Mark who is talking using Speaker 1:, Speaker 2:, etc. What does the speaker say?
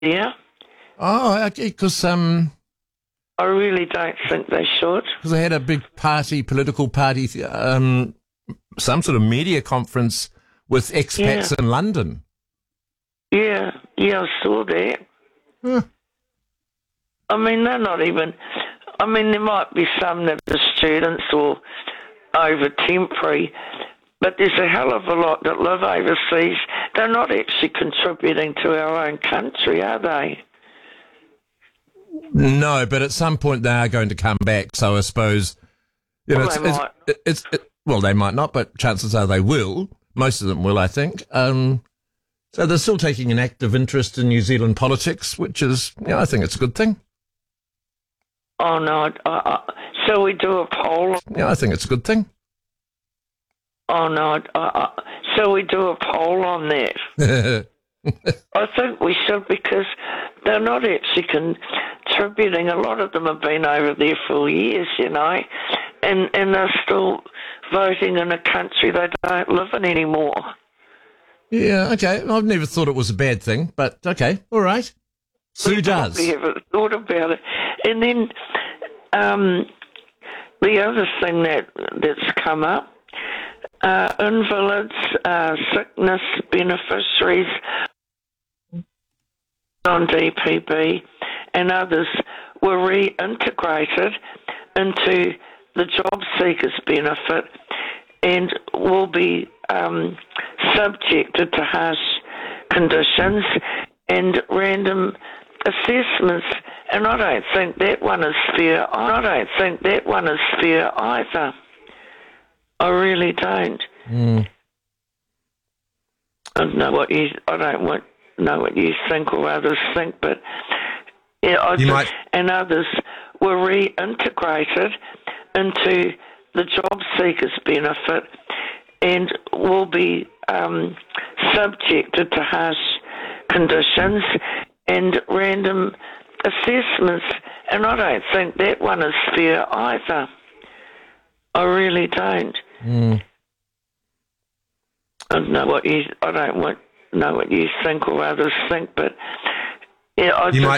Speaker 1: Yeah,
Speaker 2: Oh, okay, because
Speaker 1: I really don't think they should.
Speaker 2: they had a big political party, some sort of media conference with expats in London.
Speaker 1: Yeah, I saw that.
Speaker 2: Huh.
Speaker 1: I mean, they're not even... I mean, there might be some that are students or over temporary, but there's a hell of a lot that live overseas. They're not actually contributing to our own country, are they?
Speaker 2: No, but at some point they are going to come back. So I suppose,
Speaker 1: Well, they might.
Speaker 2: Well, they might not, but chances are they will. Most of them will, I think. So they're still taking an active interest in New Zealand politics, which is, I think it's a good thing.
Speaker 1: Oh, no. Shall we do a poll?
Speaker 2: Yeah, I think it's a good thing.
Speaker 1: Oh, no. Shall we do a poll on that? I think we should, because they're not actually contributing. A lot of them have been over there for years, and they're still voting in a country they don't live in anymore.
Speaker 2: Yeah, okay. I've never thought it was a bad thing, but okay, all right. Sue does.
Speaker 1: We haven't thought about it. And then the other thing that's come up, invalids, sickness beneficiaries on DPB and others were reintegrated into the job seekers benefit and will be subjected to harsh conditions and random assessments. And I don't think that one is fair. Either. I really don't.
Speaker 2: Mm.
Speaker 1: I don't know what you think or others think, but yeah, and others were reintegrated into the job seekers benefit and will be subjected to harsh conditions and random assessments. And I don't think that one is fair either. I really don't.
Speaker 2: Mm.
Speaker 1: I don't know what you think or others think, but yeah,